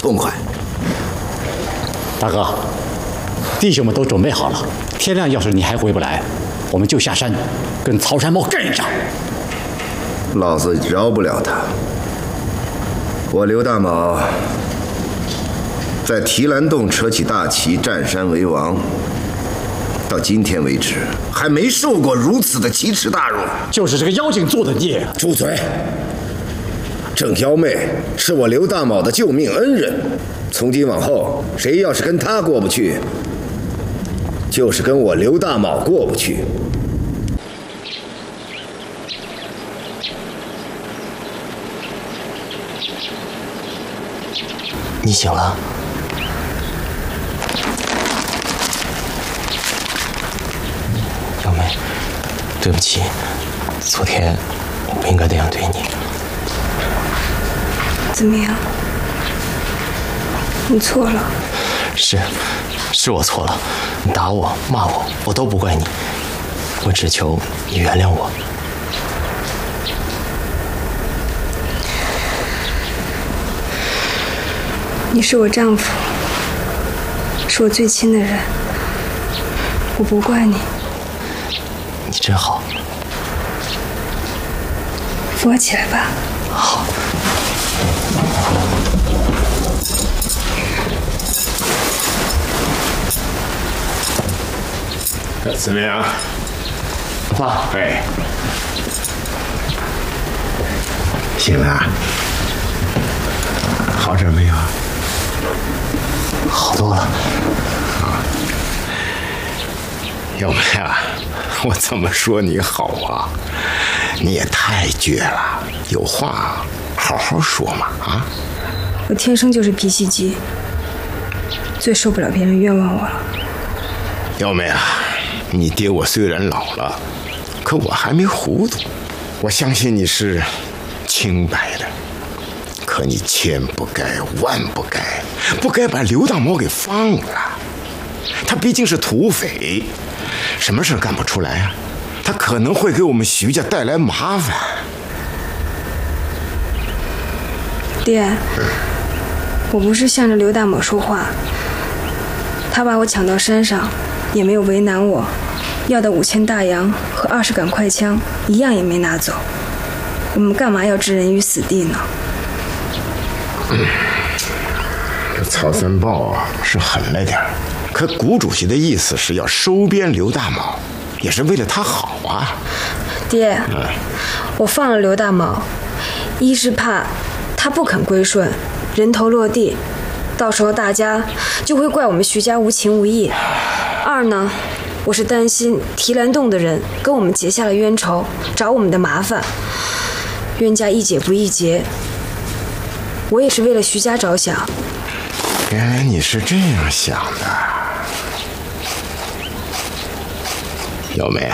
痛快。 大哥，弟兄们都准备好了，天亮要是你还回不来，我们就下山跟曹山猫干一仗。 老子饶不了他。我刘大卯在提篮洞扯起大旗，占山为王，到今天为止还没受过如此的奇耻大辱。 就是这个妖精做的孽。 住嘴！郑幺妹是我刘大卯的救命恩人，从今往后，谁要是跟他过不去，就是跟我刘大卯过不去。 你醒了？幺妹，对不起，昨天我不应该那样对你。 怎么样？你错了。 是我错了，你打我骂我，我都不怪你，我只求你原谅我。 你是我丈夫，是我最亲的人，我不怪你。 你真好。 扶我起来吧。 好。 怎么样？ 爸， 哎，醒了？好点没有？ 好多了。 要妹啊，我怎么说你好啊？你也太倔了，有话好好说嘛啊！ 我天生就是脾气急，最受不了别人冤枉我了。 要妹啊，你爹我虽然老了，可我还没糊涂，我相信你是清白的。可你千不该万不该，不该把刘大毛给放了。他毕竟是土匪，什么事干不出来啊？他可能会给我们徐家带来麻烦。 爹，我不是向着刘大某说话，他把我抢到山上，也没有为难我，要的5000大洋和20杆快枪一样也没拿走，我们干嘛要置人于死地呢？ 曹三豹啊是狠了点，可谷主席的意思是要收编刘大卯，也是为了他好啊。 爹，我放了刘大卯，一是怕他不肯归顺，人头落地，到时候大家就会怪我们徐家无情无义；二呢，我是担心提篮洞的人跟我们结下了冤仇，找我们的麻烦，冤家宜解不宜结。我也是为了徐家着想。 原来你是这样想的，幺妹啊，